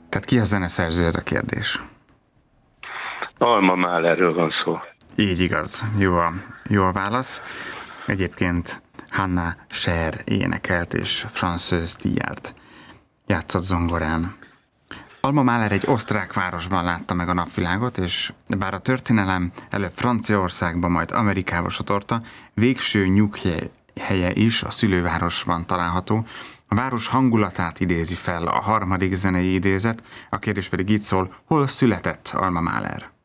Tehát ki a zeneszerző, ez a kérdés? Alma Mahlerről van szó. Így igaz. Jó a válasz. Egyébként Hannah Scher énekelt, és François Diard játszott zongorán. Alma Mahler egy osztrák városban látta meg a napvilágot, és bár a történelem előbb Franciaországba, majd Amerikába sodorta, végső nyughelye is a szülővárosban található. A város hangulatát idézi fel a harmadik zenei idézet, a kérdés pedig így szól: hol született Alma Mahler?